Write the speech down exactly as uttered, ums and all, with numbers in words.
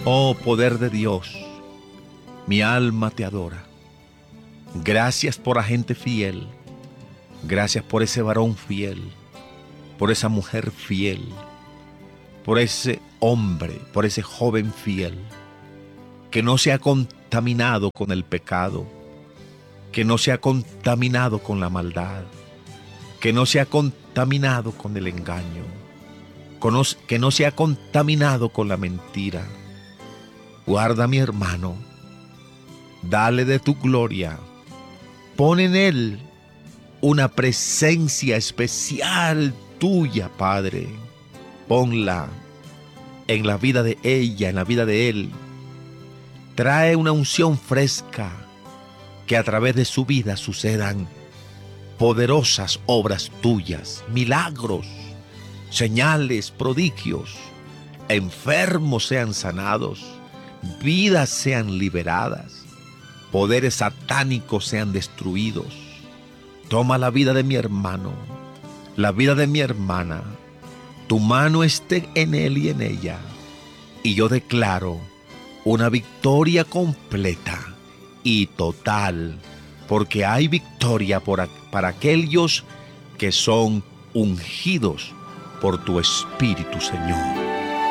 Oh poder de Dios, mi alma te adora. Gracias por la gente fiel. Gracias por ese varón fiel, por esa mujer fiel, por ese hombre, por ese joven fiel, que no se ha contaminado con el pecado, que no se ha contaminado con la maldad, que no se ha contaminado con el engaño, que no se ha contaminado con la mentira. Guarda a mi hermano, dale de tu gloria, pon en él una presencia especial tuya, Padre. Ponla en la vida de ella, en la vida de él. Trae una unción fresca, que a través de su vida sucedan poderosas obras tuyas, milagros, señales, prodigios, enfermos sean sanados, vidas sean liberadas, poderes satánicos sean destruidos. Toma la vida de mi hermano, la vida de mi hermana, tu mano esté en él y en ella, y yo declaro una victoria completa y total, porque hay victoria por, para aquellos que son ungidos por tu Espíritu, Señor.